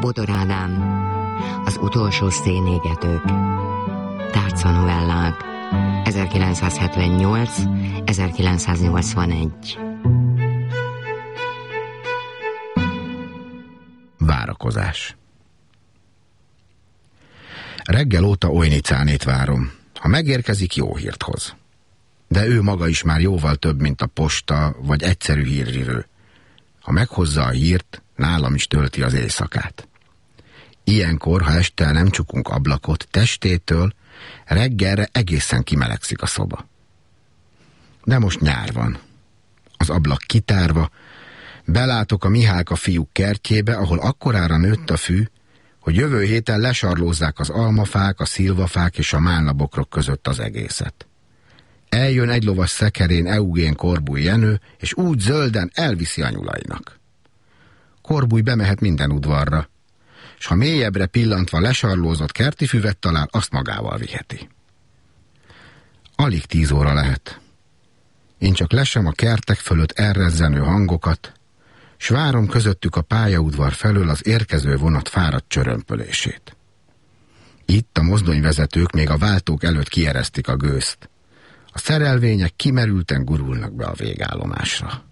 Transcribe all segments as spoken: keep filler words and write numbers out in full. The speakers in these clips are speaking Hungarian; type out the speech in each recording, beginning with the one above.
Bodor Ádám, Az utolsó szénégetők, tárcanovellák, ezerkilencszázhetvennyolc ezerkilencszáznyolcvanegy. Várakozás. Reggel óta Ojnicánét várom. Ha megérkezik, jó hírt hoz. De ő maga is már jóval több, mint a posta vagy egyszerű hírrivő. Ha meghozza a hírt, nálam is tölti az éjszakát. Ilyenkor, ha este nem csukunk ablakot, testétől reggelre egészen kimelegszik a szoba. De most nyár van. Az ablak kitárva, belátok a Mihálka fiúk kertjébe, ahol akkorára nőtt a fű, hogy jövő héten lesarlózzák az almafák, a szilvafák és a málnabokrok között az egészet. Eljön egy lovas szekerén Eugén Korbúj Jenő, és úgy zölden elviszi a nyulainak. Korbúj bemehet minden udvarra, s ha mélyebbre pillantva lesarlózott kerti füvet talál, azt magával viheti. Alig tíz óra lehet. Én csak lesem a kertek fölött elrezzenő hangokat, s várom közöttük a pályaudvar felől az érkező vonat fáradt csörömpölését. Itt a mozdonyvezetők még a váltók előtt kieresztik a gőzt. A szerelvények kimerülten gurulnak be a végállomásra.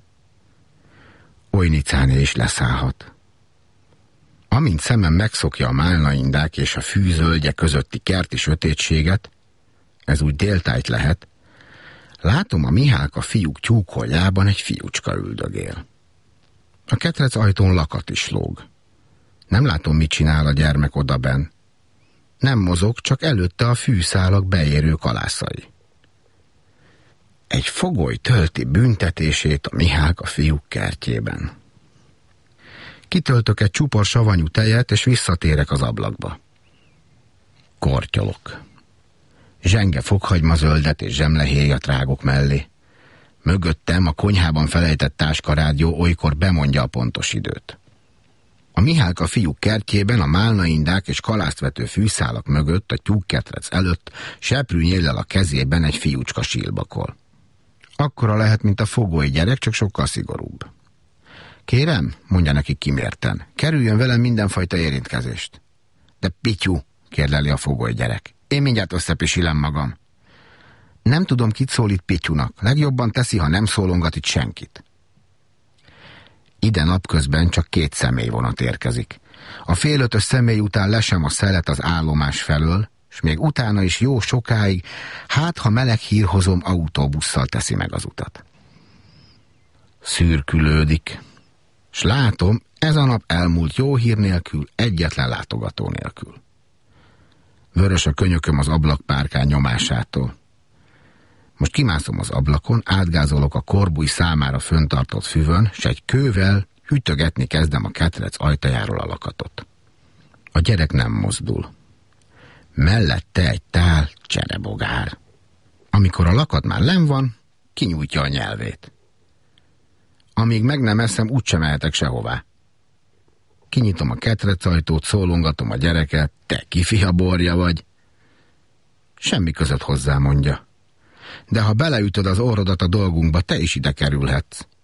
Ojnicáné is leszállhat. Amint szemem megszokja a málnaindák és a fűzöldje közötti kerti sötétséget, ez úgy déltájt lehet, látom a Mihálka fiúk tyúkoljában egy fiúcska üldögél. A ketrec ajtón lakat is lóg. Nem látom, mit csinál a gyermek odabenn. Nem mozog, csak előtte a fűszálak beérő kalászai. Egy fogoly tölti büntetését a Mihálka fiúk kertjében. Kitöltök egy csupor savanyú tejet, és visszatérek az ablakba. Kortyolok. Zsenge fokhagymazöldet és zsemlehéjat rágok mellé. Mögöttem a konyhában felejtett táskarádió olykor bemondja a pontos időt. A Mihálka fiúk kertjében a málnaindák és kalászvető fűszálak mögött, a tyúkketrec előtt seprűnyéllel a kezében egy fiúcska sílbakol. Akkora lehet, mint a fogoly gyerek, csak sokkal szigorúbb. Kérem, mondja neki kimérten, kerüljön velem mindenfajta érintkezést. De Pityú, kérdeli a fogoly gyerek, én mindjárt összepisilem magam. Nem tudom, kit szólít Pityúnak, legjobban teszi, ha nem szólongat itt senkit. Ide napközben csak két személyvonat érkezik. A félötös személy után lesem a szelet az állomás felől, és még utána is jó sokáig, hát ha meleg hírhozom autóbusszal teszi meg az utat. Szürkülődik, s látom, ez a nap elmúlt jó hír nélkül, egyetlen látogató nélkül. Vörös a könyököm az ablakpárkány nyomásától. Most kimászom az ablakon, átgázolok a Korbúj számára föntartott füvön, s egy kővel ütögetni kezdem a ketrec ajtajáról a lakatot. A gyerek nem mozdul. Mellette egy tál cserebogár. Amikor a lakat már len van, kinyújtja a nyelvét. Amíg meg nem eszem, úgysem mehetek sehová. Kinyitom a ketrecajtót, szólongatom a gyereket, te kifia borja vagy. Semmi között hozzá, mondja. De ha beleütöd az orrodat a dolgunkba, te is ide kerülhetsz.